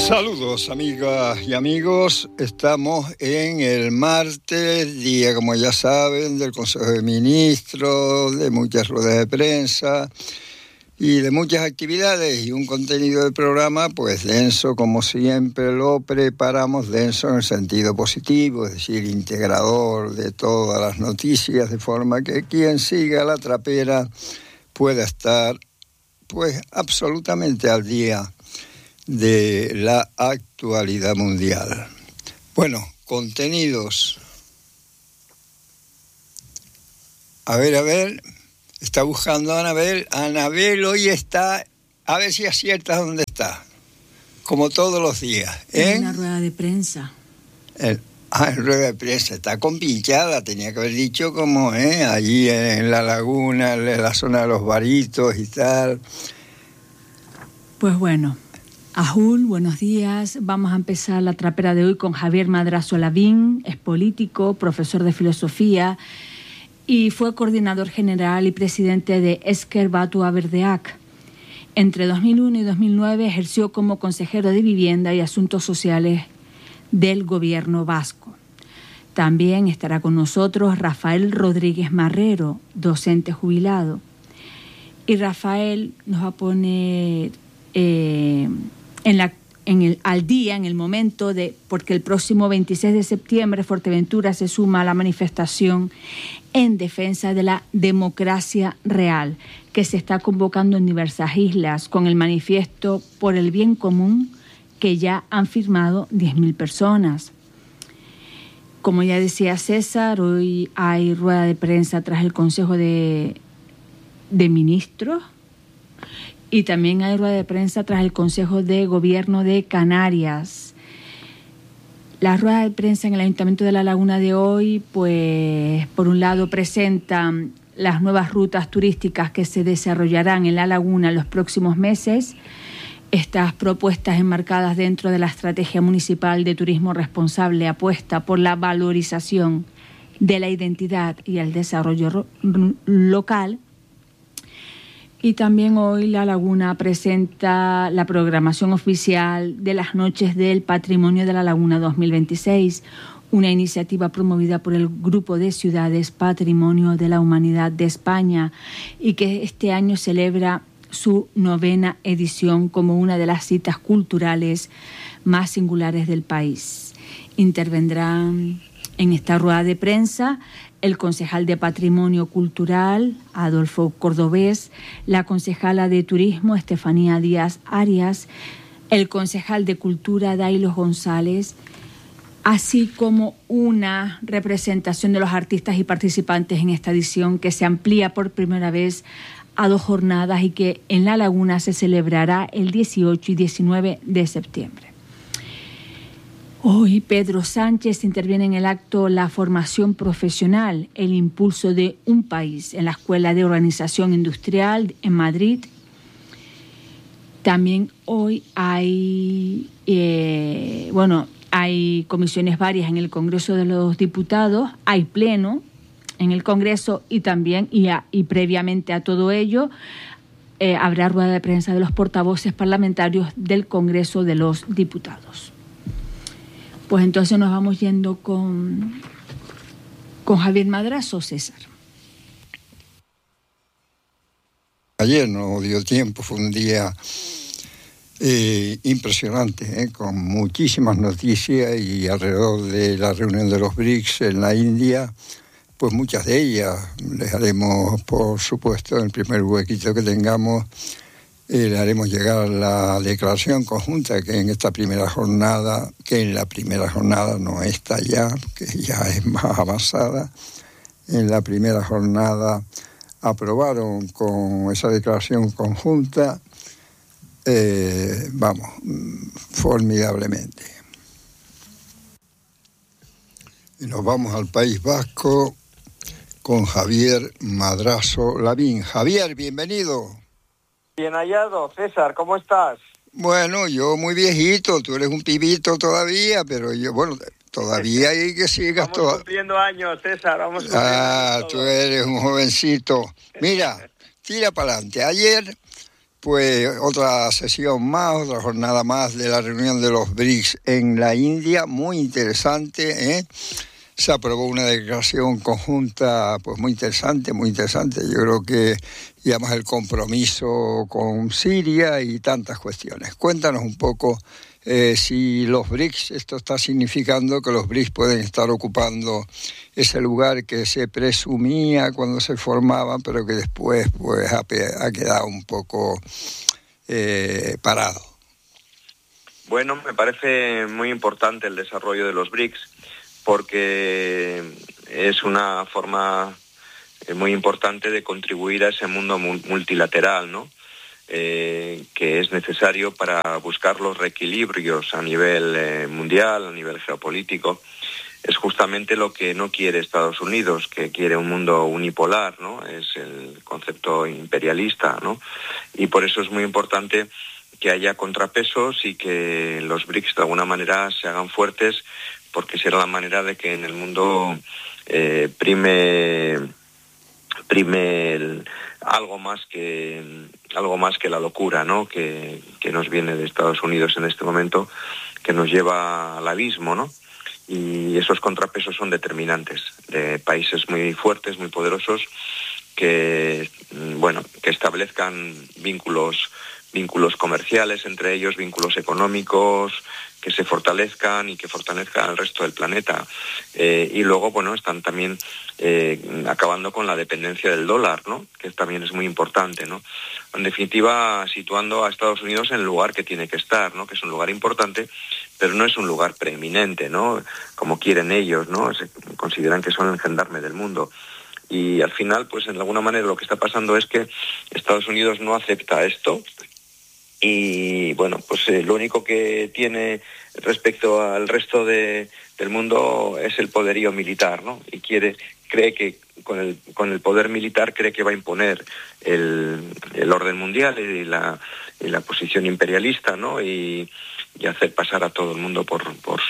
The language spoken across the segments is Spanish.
Saludos amigas y amigos, estamos en el martes, día como ya saben del Consejo de Ministros, de muchas ruedas de prensa y de muchas actividades y un contenido del programa pues denso como siempre lo preparamos, denso en el sentido positivo, es decir, integrador de todas las noticias, de forma que quien siga la trapera pueda estar pues absolutamente al día de la actualidad mundial. Bueno, contenidos. A ver, está buscando a Anabel. Anabel hoy está, a ver si aciertas dónde está, como todos los días. En una rueda de prensa. En rueda de prensa, está compinchada, tenía que haber dicho como, allí en la laguna, en la zona de los Baritos y tal. Pues bueno. Ajul, buenos días. Vamos a empezar la trapera de hoy con Javier Madrazo Lavín, es político, profesor de filosofía y fue coordinador general y presidente de Ezker Batua Berdeak. Entre 2001 y 2009 ejerció como consejero de Vivienda y Asuntos Sociales del Gobierno vasco. También estará con nosotros Rafael Rodríguez Marrero, docente jubilado. Y Rafael nos va a poner al día, en el momento porque el próximo 26 de septiembre Fuerteventura se suma a la manifestación en defensa de la democracia real que se está convocando en diversas islas con el manifiesto por el bien común que ya han firmado 10.000 personas. Como ya decía César, hoy hay rueda de prensa tras el Consejo de Ministros. Y también hay rueda de prensa tras el Consejo de Gobierno de Canarias. La rueda de prensa en el Ayuntamiento de La Laguna de hoy, pues, por un lado presentan las nuevas rutas turísticas que se desarrollarán en La Laguna en los próximos meses. Estas propuestas enmarcadas dentro de la Estrategia Municipal de Turismo Responsable apuesta por la valorización de la identidad y el desarrollo local. Y también hoy La Laguna presenta la programación oficial de las Noches del Patrimonio de La Laguna 2026, una iniciativa promovida por el Grupo de Ciudades Patrimonio de la Humanidad de España y que este año celebra su 9ª edición como una de las citas culturales más singulares del país. Intervendrán en esta rueda de prensa el concejal de Patrimonio Cultural, Adolfo Cordobés, la concejala de Turismo, Estefanía Díaz Arias, el concejal de Cultura, Dailos González, así como una representación de los artistas y participantes en esta edición que se amplía por primera vez a 2 jornadas y que en La Laguna se celebrará el 18 y 19 de septiembre. Hoy Pedro Sánchez interviene en el acto La formación profesional, el impulso de un país en la Escuela de Organización Industrial en Madrid. También hoy hay comisiones varias en el Congreso de los Diputados, hay pleno en el Congreso y también, y previamente a todo ello, habrá rueda de prensa de los portavoces parlamentarios del Congreso de los Diputados. Pues entonces nos vamos yendo con Javier Madrazo, César. Ayer no dio tiempo, fue un día impresionante, con muchísimas noticias y alrededor de la reunión de los BRICS en la India, pues muchas de ellas les haremos, por supuesto, en el primer huequito que tengamos, le haremos llegar la declaración conjunta que en la primera jornada no está ya, que ya es más avanzada. En la primera jornada aprobaron con esa declaración conjunta, formidablemente. Y nos vamos al País Vasco con Javier Madrazo Lavín. Javier, bienvenido. Bien hallado, César, ¿cómo estás? Bueno, yo muy viejito, tú eres un pibito todavía, pero yo, todavía hay que sigas todo. Vamos cumpliendo años, César, vamos cumpliendo años. Tú eres un jovencito. Mira, tira para adelante. Ayer pues otra sesión más, otra jornada más de la reunión de los BRICS en la India, muy interesante, ¿eh? Se aprobó una declaración conjunta pues muy interesante. Yo creo que digamos el compromiso con Siria y tantas cuestiones. Cuéntanos un poco si los BRICS, esto está significando que los BRICS pueden estar ocupando ese lugar que se presumía cuando se formaban, pero que después pues ha quedado un poco parado. Bueno, me parece muy importante el desarrollo de los BRICS, porque es una forma muy importante de contribuir a ese mundo multilateral, ¿no? Que es necesario para buscar los reequilibrios a nivel mundial, a nivel geopolítico. Es justamente lo que no quiere Estados Unidos, que quiere un mundo unipolar, ¿no? Es el concepto imperialista, ¿no? Y por eso es muy importante que haya contrapesos y que los BRICS de alguna manera se hagan fuertes, porque será la manera de que en el mundo prime algo más que la locura, ¿no? Que nos viene de Estados Unidos en este momento, que nos lleva al abismo, ¿no? Y esos contrapesos son determinantes, de países muy fuertes, muy poderosos, que establezcan vínculos comerciales entre ellos, vínculos económicos, que se fortalezcan y que fortalezcan al resto del planeta. Y luego, bueno, están también acabando con la dependencia del dólar, ¿no? Que también es muy importante, ¿no? En definitiva, situando a Estados Unidos en el lugar que tiene que estar, ¿no? Que es un lugar importante, pero no es un lugar preeminente, ¿no? Como quieren ellos, ¿no? Se consideran que son el gendarme del mundo. Y al final, pues en alguna manera lo que está pasando es que Estados Unidos no acepta esto. Y bueno, pues lo único que tiene respecto al resto del mundo es el poderío militar, ¿no? Y cree que con el poder militar cree que va a imponer el orden mundial y la posición imperialista, ¿no? Y hacer pasar a todo el mundo por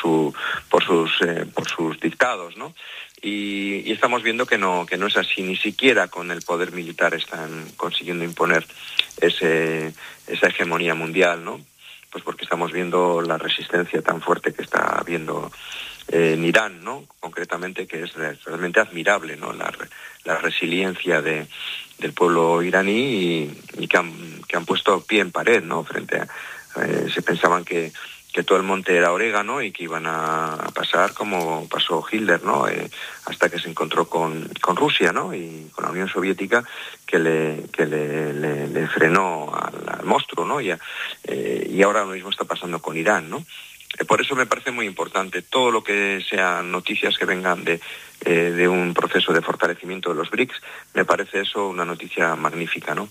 sus dictados, ¿no? Y estamos viendo que no es así, ni siquiera con el poder militar están consiguiendo imponer esa hegemonía mundial, ¿no? Pues porque estamos viendo la resistencia tan fuerte que está habiendo en Irán, ¿no? Concretamente, que es realmente admirable, ¿no? La resiliencia del pueblo iraní y que han puesto pie en pared, ¿no? Se pensaban que todo el monte era orégano y que iban a pasar como pasó Hitler, ¿no? Hasta que se encontró con Rusia, ¿no? Y con la Unión Soviética, que le frenó al monstruo, ¿no? Y ahora lo mismo está pasando con Irán, ¿no? Por eso me parece muy importante todo lo que sean noticias que vengan de un proceso de fortalecimiento de los BRICS. Me parece eso una noticia magnífica, ¿no?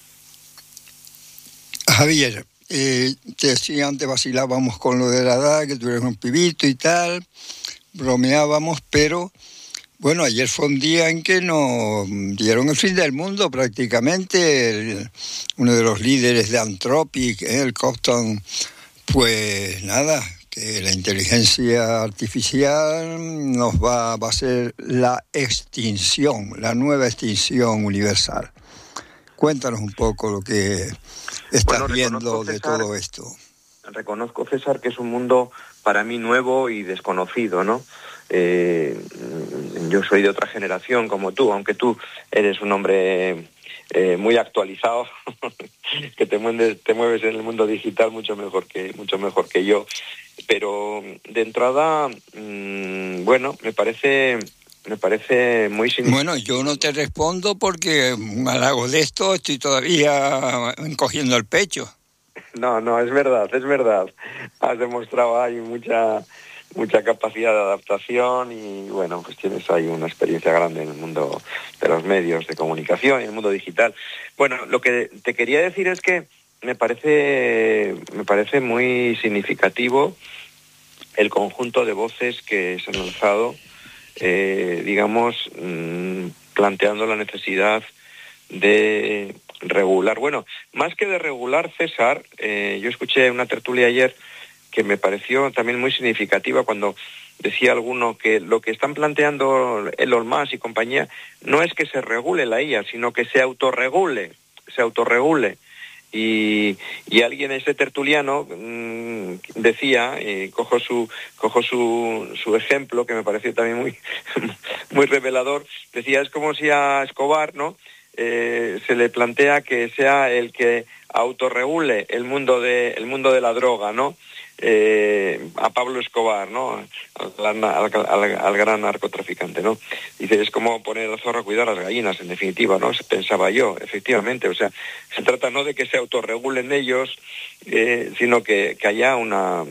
Javier, te decía antes, vacilábamos con lo de la edad, que tú eres un pibito y tal, bromeábamos, pero bueno, ayer fue un día en que nos dieron el fin del mundo prácticamente. Uno de los líderes de Anthropic, el Compton, pues nada, que la inteligencia artificial va a ser la nueva extinción universal. Cuéntanos un poco lo que estás viendo de todo esto. Reconozco, César, que es un mundo para mí nuevo y desconocido, ¿no? Yo soy de otra generación como tú, aunque tú eres un hombre muy actualizado, que te mueves en el mundo digital mucho mejor que yo. Pero de entrada, bueno, me parece muy significativo. Bueno, yo no te respondo porque un halago de esto estoy todavía encogiendo el pecho. No, es verdad. Has demostrado ahí mucha capacidad de adaptación y bueno, pues tienes ahí una experiencia grande en el mundo de los medios de comunicación y en el mundo digital. Bueno, lo que te quería decir es que me parece muy significativo el conjunto de voces que se han alzado, planteando la necesidad de regular. Bueno, más que de regular, César, yo escuché una tertulia ayer que me pareció también muy significativa cuando decía alguno que lo que están planteando Elon Musk y compañía no es que se regule la IA, sino que se autorregule. Y alguien, este tertuliano, decía, cojo su ejemplo, que me pareció también muy muy revelador, decía, es como si a Escobar, ¿no?, se le plantea que sea el que autorregule el mundo de la droga, ¿no? A Pablo Escobar, ¿no?, al gran narcotraficante, ¿no? Dice, es como poner al zorro a cuidar a las gallinas, en definitiva, ¿no? Pensaba yo, efectivamente. O sea, se trata no de que se autorregulen ellos, sino que haya una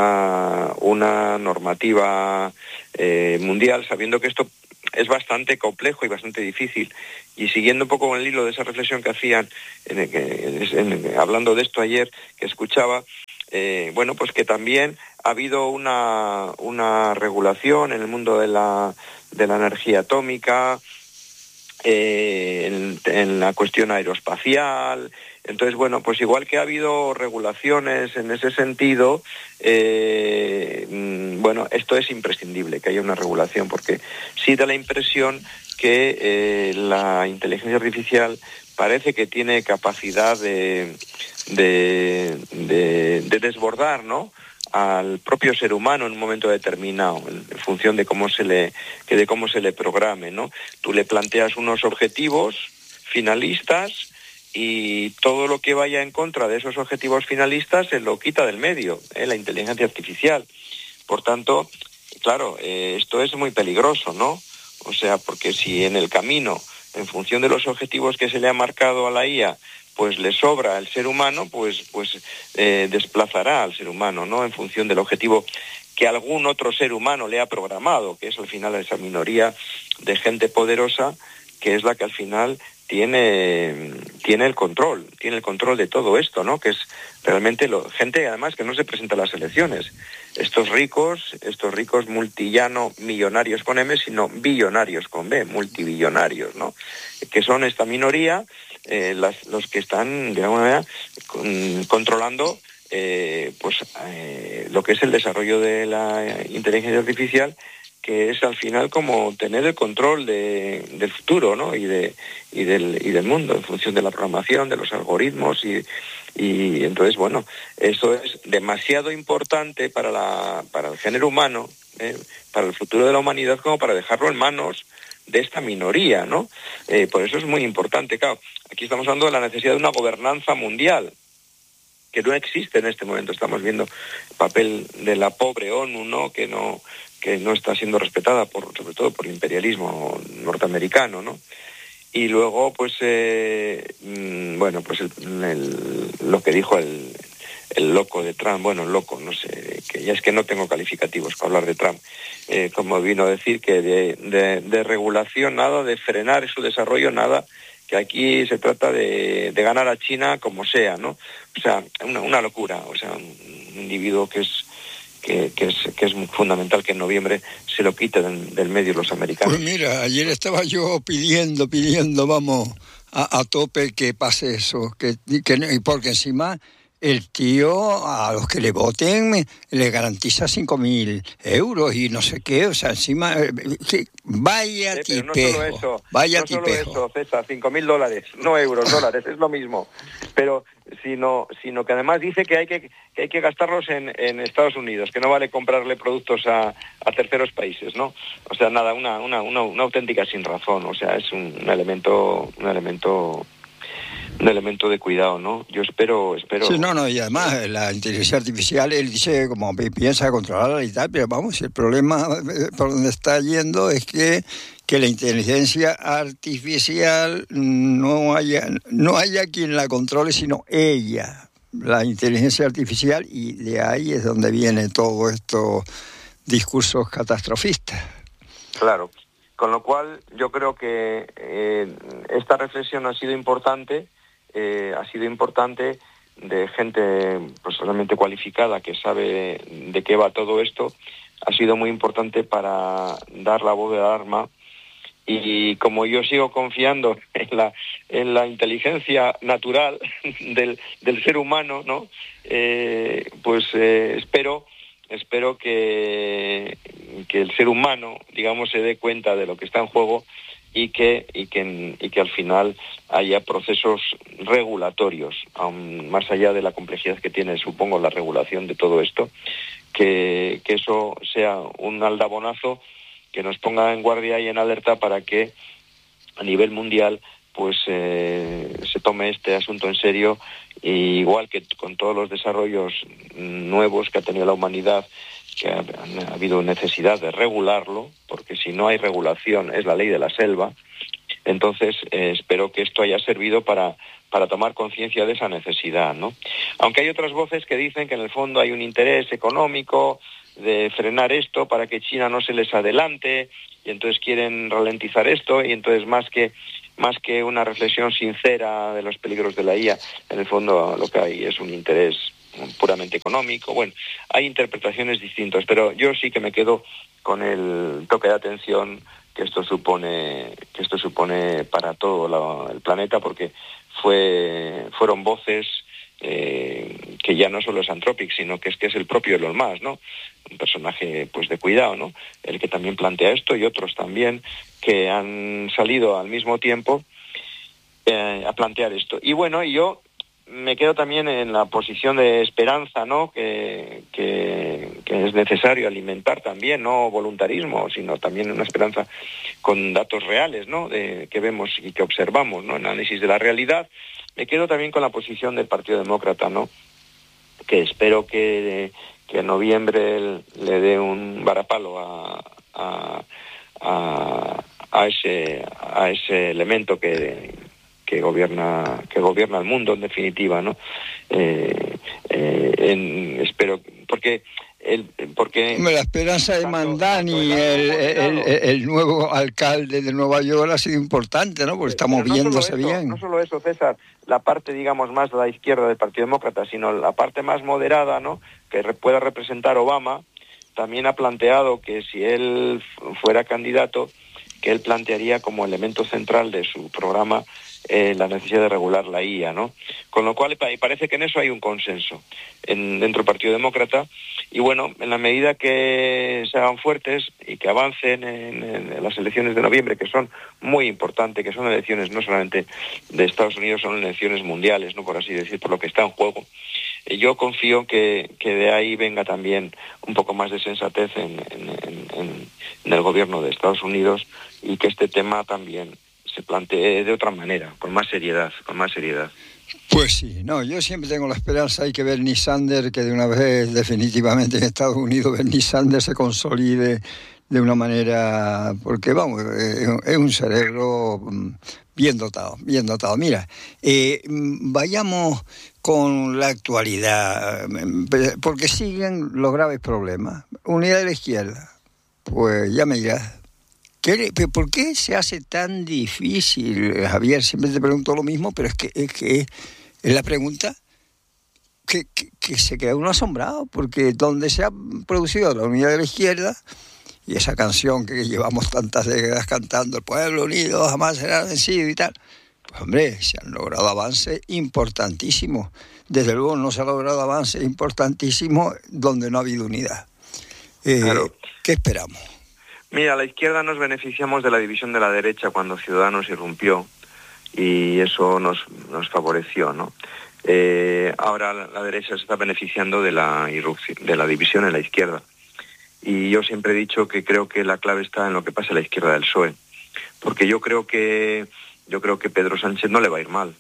normativa mundial, sabiendo que esto es bastante complejo y bastante difícil. Y siguiendo un poco con el hilo de esa reflexión que hacían, hablando de esto ayer, que escuchaba, bueno, pues que también ha habido una regulación en el mundo de la energía atómica, en la cuestión aeroespacial. Entonces, bueno, pues igual que ha habido regulaciones en ese sentido, bueno, esto es imprescindible, que haya una regulación, porque sí da la impresión que la inteligencia artificial parece que tiene capacidad de desbordar, ¿no?, al propio ser humano en un momento determinado, en función de cómo se le programe, ¿no? Tú le planteas unos objetivos finalistas y todo lo que vaya en contra de esos objetivos finalistas se lo quita del medio, la inteligencia artificial. Por tanto, claro, esto es muy peligroso, ¿no? O sea, porque si en el camino, en función de los objetivos que se le ha marcado a la IA, pues le sobra al ser humano, pues desplazará al ser humano, ¿no?, en función del objetivo que algún otro ser humano le ha programado, que es al final esa minoría de gente poderosa, que es la que al final tiene el control de todo esto, ¿no?, que es realmente gente además que no se presenta a las elecciones. Estos ricos millonarios con M, sino billonarios con B, multibillonarios, ¿no?, que son esta minoría, los que están de alguna manera controlando lo que es el desarrollo de la inteligencia artificial, que es al final como tener el control del futuro, ¿no?, y del mundo en función de la programación, de los algoritmos, y entonces, bueno, eso es demasiado importante para el género humano, para el futuro de la humanidad, como para dejarlo en manos de esta minoría, ¿no? Por eso es muy importante. Claro, aquí estamos hablando de la necesidad de una gobernanza mundial, que no existe en este momento. Estamos viendo el papel de la pobre ONU, ¿no?, que no está siendo respetada sobre todo por el imperialismo norteamericano, ¿no? Y luego, pues, bueno, pues lo que dijo el loco de Trump, bueno, loco, no sé, que ya es que no tengo calificativos para hablar de Trump, como vino a decir que de regulación nada, de frenar su desarrollo nada, que aquí se trata de ganar a China como sea, ¿no? O sea, una locura. O sea, un individuo que es fundamental que en noviembre se lo quiten del medio los americanos. Pues mira, ayer estaba yo pidiendo, vamos, a tope que pase eso, porque encima el tío a los que le voten le garantiza 5.000 euros y no sé qué, o sea, encima, vaya tipejo, no solo eso, vaya no tipejo. Solo eso, César, $5.000, no euros, dólares, es lo mismo, pero sino que además dice que hay que gastarlos en Estados Unidos, que no vale comprarle productos a terceros países, ¿no? O sea, nada, una auténtica sinrazón. O sea, es un elemento de cuidado, ¿no? Yo espero. Sí, no, y además la inteligencia artificial, él dice como piensa controlarla y tal, pero vamos, el problema por donde está yendo es que la inteligencia artificial no haya quien la controle, sino ella, la inteligencia artificial, y de ahí es donde viene todo estos discursos catastrofistas. Claro, con lo cual yo creo que esta reflexión ha sido importante de gente pues realmente cualificada que sabe de qué va todo esto. Ha sido muy importante para dar la voz de alarma, y como yo sigo confiando en la inteligencia natural del ser humano, ¿no? Pues espero que el ser humano, digamos, se dé cuenta de lo que está en juego, y que al final haya procesos regulatorios, aún más allá de la complejidad que tiene, supongo, la regulación de todo esto, que eso sea un aldabonazo que nos ponga en guardia y en alerta para que a nivel mundial pues se tome este asunto en serio, y igual que con todos los desarrollos nuevos que ha tenido la humanidad, que ha habido necesidad de regularlo, porque si no hay regulación es la ley de la selva. Entonces espero que esto haya servido para tomar conciencia de esa necesidad, ¿no? Aunque hay otras voces que dicen que en el fondo hay un interés económico de frenar esto para que China no se les adelante, y entonces quieren ralentizar esto, y entonces más que una reflexión sincera de los peligros de la IA, en el fondo lo que hay es un interés puramente económico. Bueno, hay interpretaciones distintas, pero yo sí que me quedo con el toque de atención que esto supone para todo el planeta, porque fueron voces que ya no solo es Anthropic, sino que es el propio Elon Musk, ¿no? Un personaje pues de cuidado, ¿no? El que también plantea esto, y otros también que han salido al mismo tiempo a plantear esto. Y bueno, yo me quedo también en la posición de esperanza, ¿no? Que es necesario alimentar también, no voluntarismo, sino también una esperanza con datos reales, ¿no? Que vemos y que observamos, ¿no? En análisis de la realidad. Me quedo también con la posición del Partido Demócrata, ¿no? Que espero que en noviembre le dé un varapalo a ese elemento que gobierna el mundo, en definitiva, ¿no? Espero, porque la esperanza de Mandani, el nuevo alcalde de Nueva York, ha sido importante, ¿no? Porque estamos viéndose bien. No solo eso, César, la parte, digamos, más de la izquierda del Partido Demócrata, sino la parte más moderada, ¿no? Que pueda representar Obama, también ha planteado que si él fuera candidato, que él plantearía como elemento central de su programa la necesidad de regular la IA, ¿no? Con lo cual parece que en eso hay un consenso dentro del Partido Demócrata, y bueno, en la medida que se hagan fuertes y que avancen en las elecciones de noviembre, que son muy importantes, que son elecciones no solamente de Estados Unidos, son elecciones mundiales, ¿no? Por así decir, por lo que está en juego. Yo confío que de ahí venga también un poco más de sensatez en el gobierno de Estados Unidos, y que este tema también se plantee de otra manera, con más seriedad. Pues sí, no, yo siempre tengo la esperanza, hay que Bernie Sanders, que de una vez definitivamente en Estados Unidos Bernie Sanders se consolide de una manera, porque vamos, es un cerebro bien dotado. Mira, vayamos con la actualidad, porque siguen los graves problemas. Unidad de la izquierda, pues ya me dirás. ¿Por qué se hace tan difícil, Javier? Siempre te pregunto lo mismo, pero es que es la pregunta que se queda uno asombrado, porque donde se ha producido la unidad de la izquierda, y esa canción que llevamos tantas décadas cantando, el pueblo unido jamás será vencido y tal, pues hombre, se han logrado avances importantísimos. Desde luego no se ha logrado avances importantísimos donde no ha habido unidad. Claro. ¿Qué esperamos? Mira, la izquierda nos beneficiamos de la división de la derecha cuando Ciudadanos irrumpió, y eso nos favoreció, ¿no? Ahora la derecha se está beneficiando de la división en la izquierda. Y yo siempre he dicho que creo que la clave está en lo que pasa a la izquierda del PSOE. Porque yo creo que Pedro Sánchez no le va a ir mal.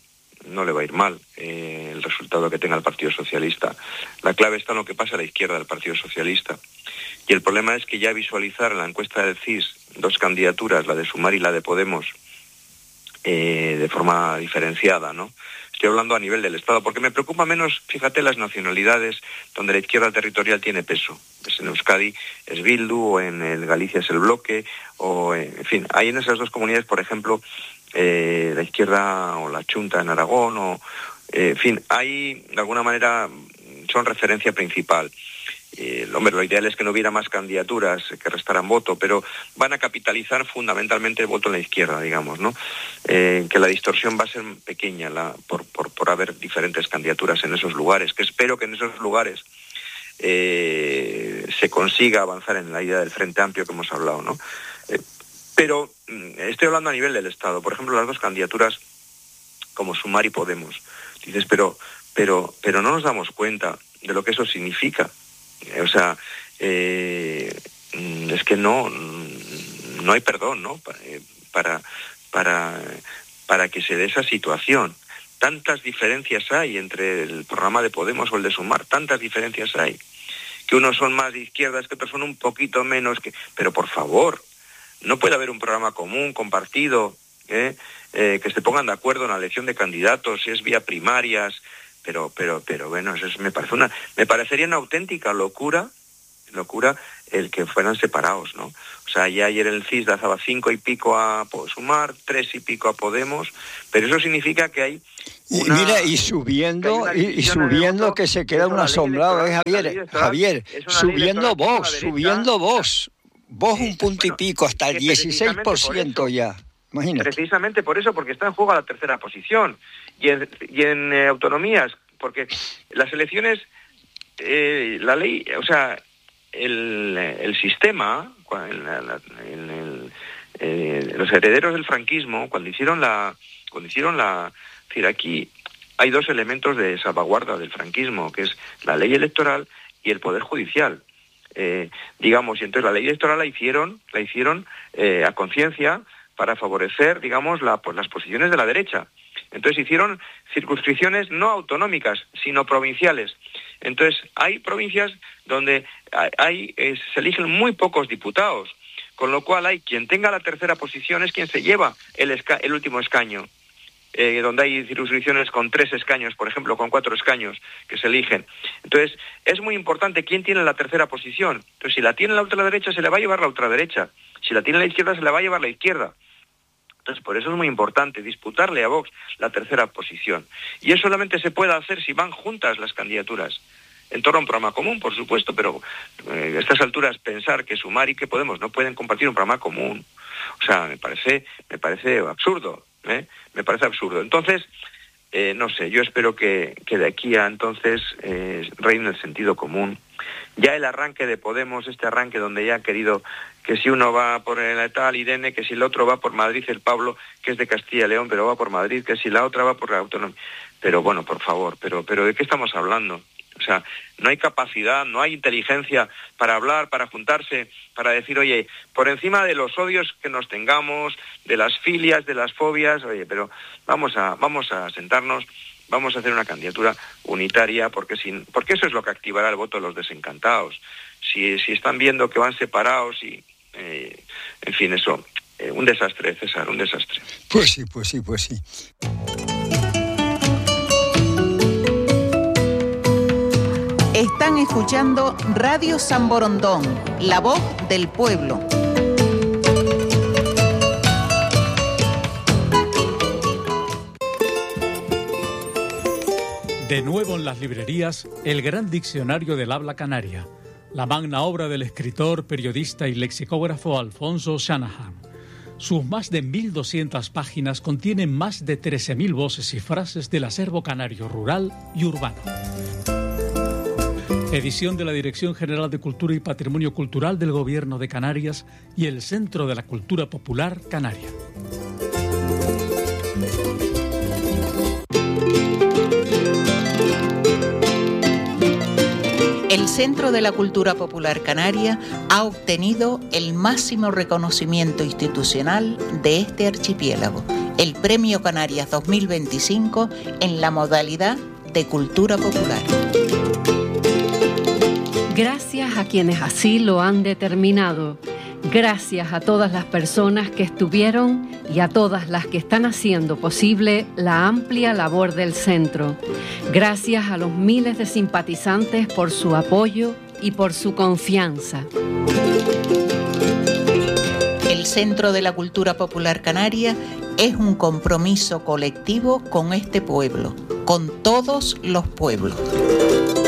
El resultado que tenga el Partido Socialista. La clave está en lo que pasa a la izquierda del Partido Socialista. Y el problema es que ya visualizar en la encuesta del CIS dos candidaturas, la de Sumar y la de Podemos, de forma diferenciada, ¿no? Estoy hablando a nivel del Estado, porque me preocupa menos, fíjate, las nacionalidades donde la izquierda territorial tiene peso. Pues en Euskadi es Bildu, o en el Galicia es el Bloque, o en fin, hay en esas dos comunidades, por ejemplo, la izquierda o la Chunta en Aragón, en fin, hay, de alguna manera, son referencia principal. Hombre, lo ideal es que no hubiera más candidaturas que restaran voto, pero van a capitalizar fundamentalmente el voto en la izquierda, digamos, ¿no? Que la distorsión va a ser pequeña por haber diferentes candidaturas en esos lugares, que espero que en esos lugares se consiga avanzar en la idea del Frente Amplio que hemos hablado, ¿no? Pero estoy hablando a nivel del Estado. Por ejemplo, las dos candidaturas como Sumar y Podemos. Dices, pero no nos damos cuenta de lo que eso significa. O sea, es que no hay perdón, ¿no? Para que se dé esa situación. Tantas diferencias hay entre el programa de Podemos o el de Sumar, tantas diferencias hay. Que unos son más de izquierdas, que otros son un poquito menos. Pero por favor, no puede haber un programa común, compartido, que se pongan de acuerdo en la elección de candidatos, si es vía primarias, pero bueno, eso me parecería una auténtica locura el que fueran separados, ¿no? O sea, ya ayer el CIS daba 5 y pico a Sumar, 3 y pico a Podemos, pero eso significa que hay una... Mira, y subiendo que se queda un asombrado, Javier, subiendo vos un punto y pico, hasta el 16% ya. Imagínate. Precisamente por eso, porque está en juego la tercera posición. Y en autonomías, porque las elecciones, la ley, o sea, el sistema, los herederos del franquismo, cuando hicieron la, es decir, aquí hay dos elementos de salvaguarda del franquismo, que es la ley electoral y el poder judicial. Digamos, y entonces la ley electoral la hicieron a conciencia para favorecer, digamos, las posiciones de la derecha. Entonces hicieron circunscripciones no autonómicas, sino provinciales. Entonces hay provincias donde se eligen muy pocos diputados, con lo cual hay quien tenga la tercera posición es quien se lleva el último escaño. Donde hay circunscripciones con 3 escaños, por ejemplo, con 4 escaños que se eligen. Entonces, es muy importante quién tiene la tercera posición. Entonces, si la tiene la ultraderecha, se le va a llevar la ultraderecha. Si la tiene la izquierda, se le va a llevar la izquierda. Entonces, por eso es muy importante disputarle a Vox la tercera posición. Y eso solamente se puede hacer si van juntas las candidaturas. En torno a un programa común, por supuesto, pero a estas alturas pensar que Sumar y que Podemos no pueden compartir un programa común, o sea, me parece absurdo. Me parece absurdo. Entonces, no sé, yo espero que de aquí a entonces reine el sentido común. Ya el arranque de Podemos, este arranque donde ya ha querido que si uno va por el tal Irene, que si el otro va por Madrid, el Pablo, que es de Castilla y León, pero va por Madrid, que si la otra va por la autonomía. Pero bueno, por favor, pero ¿de qué estamos hablando? O sea, no hay capacidad, no hay inteligencia para hablar, para juntarse, para decir, oye, por encima de los odios que nos tengamos, de las filias, de las fobias, oye, pero vamos a sentarnos, vamos a hacer una candidatura unitaria, porque eso es lo que activará el voto de los desencantados. Si están viendo que van separados y, en fin, eso, un desastre, César, un desastre. Pues sí. Están escuchando Radio San Borondón, la voz del pueblo. De nuevo en las librerías, el gran diccionario del habla canaria, la magna obra del escritor, periodista y lexicógrafo Alfonso Shanahan. Sus más de 1.200 páginas contienen más de 13.000 voces y frases del acervo canario rural y urbano. Edición de la Dirección General de Cultura y Patrimonio Cultural del Gobierno de Canarias y el Centro de la Cultura Popular Canaria. El Centro de la Cultura Popular Canaria ha obtenido el máximo reconocimiento institucional de este archipiélago, el Premio Canarias 2025 en la modalidad de Cultura Popular. Gracias a quienes así lo han determinado. Gracias a todas las personas que estuvieron y a todas las que están haciendo posible la amplia labor del centro. Gracias a los miles de simpatizantes por su apoyo y por su confianza. El Centro de la Cultura Popular Canaria es un compromiso colectivo con este pueblo, con todos los pueblos.